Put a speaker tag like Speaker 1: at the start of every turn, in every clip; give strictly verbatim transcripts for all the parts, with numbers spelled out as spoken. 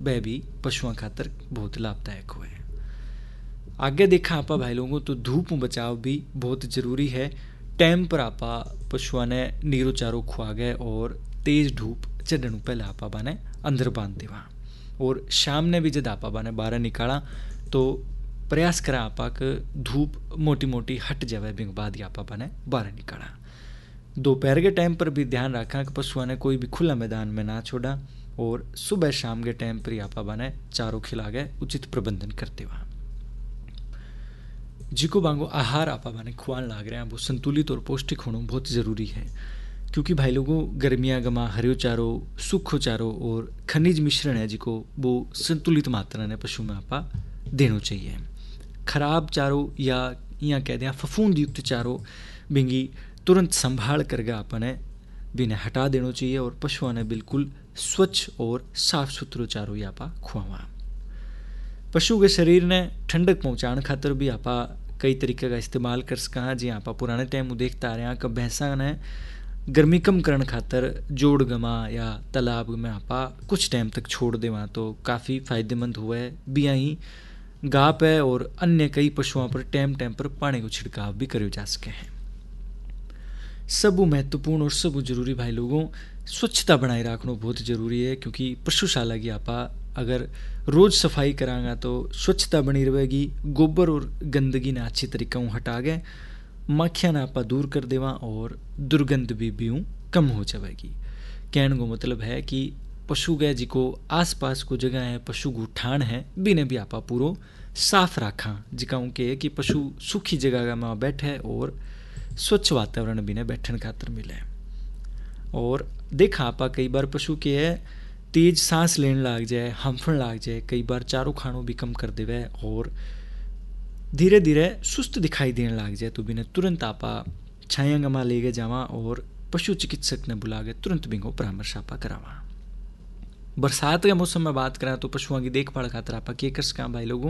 Speaker 1: वह भी पशुओं खातर बहुत लाभदायक हुए। आगे देखा आपा भाई लोगों तो धूप बचाव भी बहुत जरूरी है। टाइम पर आपा पशुओं ने नीरो चारो खुआ गए और तेज धूप चढ़ने पहले आपा बाने अंदर बांध देवा, और शाम ने भी जब आपा बाने बाहर निकाला तो प्रयास करा आपा कि धूप मोटी मोटी हट जावे, बिंग बाद आपा बाने बाहर निकाला। दोपहर के टाइम पर भी ध्यान रखा कि पशुओं ने कोई भी खुला मैदान में ना छोड़ा, और सुबह शाम के टाइम पर आपा बाने चारों खिला गए उचित प्रबंधन करते वहाँ। जिको बांगो आहार आपा बाने खुआन लाग रहे हैं वो संतुलित और पौष्टिक होना बहुत ज़रूरी है, क्योंकि भाई लोगों गर्मियाँ गमा हरियो चारो सूखो चारो और खनिज मिश्रण है जिको वो संतुलित मात्रा ने पशु में आपा देना चाहिए। खराब चारो या यहाँ कह दें फफूंद युक्त चारो बिंगी तुरंत संभाल करके आपने बिना हटा देना चाहिए, और पशुओं ने बिल्कुल स्वच्छ और साफ सुथरो चारो या आपा खुआवा। पशु के शरीर ने ठंडक पहुँचाने खातर भी आपा कई तरीके का इस्तेमाल कर सका। जी आपा पुराने टाइम में देखता आ रहे हैं कि भैंसा ने गर्मी कम करने खातर जोड़ गमा या तालाब में आपा कुछ टाइम तक छोड़ देवा तो काफ़ी फायदेमंद हुआ है। बिया ही गाप है और अन्य कई पशुओं पर टाइम टाइम पर पानी को छिड़काव भी करे जा सके हैं। सब महत्वपूर्ण और सब जरूरी भाई लोगों स्वच्छता बनाए रखना बहुत ज़रूरी है, क्योंकि पशुशाला की आपा अगर रोज़ सफाई करांगा तो स्वच्छता बनी रहेगी। गोबर और गंदगी ने अच्छी तरीका हटा गए, मक्खियाँ ने आपा दूर कर देवा और दुर्गंध भी बीऊँ कम हो जाएगी। कहने को मतलब है कि पशु गए जिको आस पास को जगह है पशु गुठान है बिने भी आपा पूरो साफ रखा, जिका के कि पशु सूखी जगह में बैठे और स्वच्छ वातावरण भी ने बैठने खातर मिले। और देखा आपा कई बार पशु के है तेज सांस लेने लाग जाए, हम्फण लाग जाए, कई बार चारों खानों भी कम कर देवे और धीरे धीरे सुस्त दिखाई देने लाग जाए तो बिना तुरंत आपा छायांगमा ले गए जावा और पशु चिकित्सक ने बुला के तुरंत बिंगो परामर्श आपा करावा। बरसात के मौसम में बात करें तो पशुओं की देखभाल खातर आपा के कर सका भाई लोगों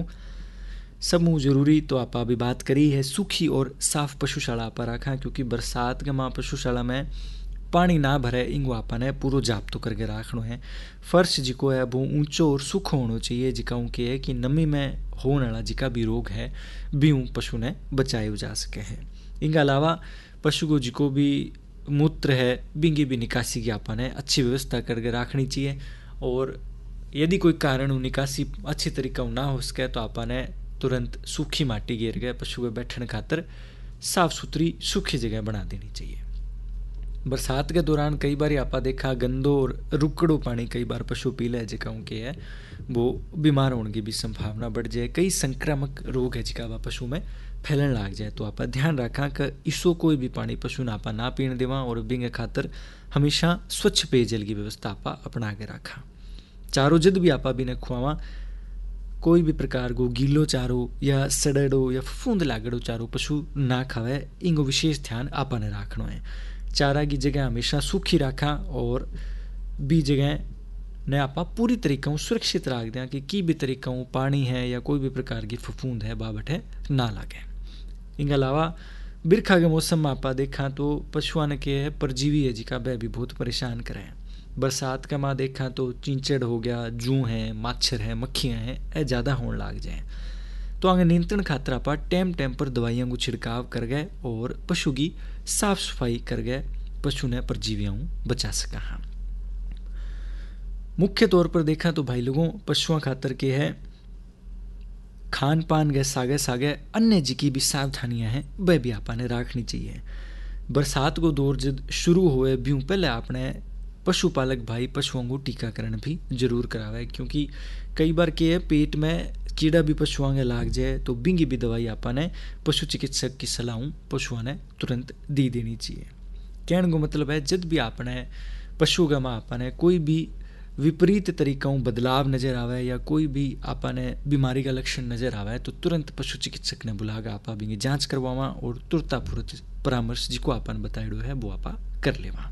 Speaker 1: समूह जरूरी तो आपा अभी बात करी है सूखी और साफ पशुशाला आपा रखा, क्योंकि बरसात के माँ पशुशाला में पानी ना भरे इंगो आपा ने पूरा जाप्तो करके रखना है। फर्श जिको है वो ऊंचो और सूखो होना चाहिए, जिका के है कि नमी में होने वाला जिका भी रोग है बीऊ पशु ने बचाए जा सके हैं। इनके अलावा पशु को जिको भी मूत्र है बिंगी भी निकासी की आपा ने अच्छी व्यवस्था करके रखनी चाहिए, और यदि कोई कारण वो निकासी अच्छी तरीका ना हो सके तो आपा ने तुरंत सूखी माटी घेर गए पशु के बैठने खातर साफ सुथरी सूखी जगह बना देनी चाहिए। बरसात के दौरान कई बार आपा देखा गंदो और रुकड़ो पानी कई बार पशु पी ले जिका के है वो बीमार होने की भी संभावना बढ़ जाए। कई संक्रामक रोग है जिका पशु में फैलन लाग जाए तो आपा ध्यान रखा कि इसो कोई भी पानी पशु ना आपा ना पीने देवा, और बिंगे खातर हमेशा स्वच्छ पेयजल की व्यवस्था आपा अपना के रखा। चारों जद भी आपा भी ने खुआवा कोई भी प्रकार को गीलो चारो या सड़ड़ो या फफूंद लागड़ो चारो पशु ना खावे, इनको विशेष ध्यान आपा ने रखना है। चारा की जगह हमेशा सूखी रखा और भी जगह ने आपा पूरी तरीका सुरक्षित रख दें कि की भी तरीका पानी है या कोई भी प्रकार की फफूंद है बाबट है ना लगे। इनके अलावा बिरखा के मौसम में आपा देखा तो पशुओं ने के है परजीवी है जिका वह भी बहुत परेशान करे। बरसात का माँ देखा तो चिंचड़ हो गया, जू है, मच्छर है, मक्खियाँ हैं ए ज़्यादा होने लग जाए तो आगे नियंत्रण खातर आपा टाइम टाइम पर दवाइयों को छिड़काव कर गए और पशु की साफ सफाई कर गए, पशु ने परजीवियों बचा सका। हाँ मुख्य तौर पर देखा तो भाई लोगों पशुओं खातर के है खान पान गए सागे सागे अन्य जी की भी सावधानियां हैं वह भी आपा ने रखनी चाहिए। बरसात को दौर जब शुरू हुए भी पहले आपने पशुपालक भाई पशुओं को टीकाकरण भी जरूर करावे, क्योंकि कई बार के है पेट में कीड़ा भी पशुओं के लाग जाए तो बिंगी भी दवाई आपा ने पशु चिकित्सक की सलाह पशुओं ने तुरंत दी देनी चाहिए। कहने को मतलब है जब भी आपने पशु का माँ आपा ने कोई भी विपरीत तरीकों बदलाव नजर आवे या कोई भी आपा ने बीमारी का लक्षण नजर आवे तो तुरंत पशु चिकित्सक ने बुलाकर आपा बिंगी जांच करवावा और तुरंतापुरत परामर्श जिको आपन बताइडो है वो आपा कर लेवा।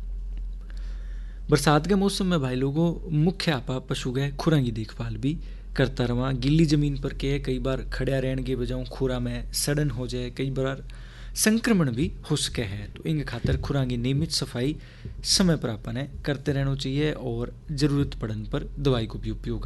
Speaker 1: बरसात के मौसम में भाई लोगों मुख्य आपा पशु गए खुरा की देखभाल भी करता रहा। गिल्ली जमीन पर के कई बार खड़ा रहने के बजाय खुरा में सड़न हो जाए, कई बार संक्रमण भी हो सके है तो इन खातर खुरा की नियमित सफाई समय पर आपने करते रहना चाहिए और जरूरत पड़ने पर दवाई को भी उपयोग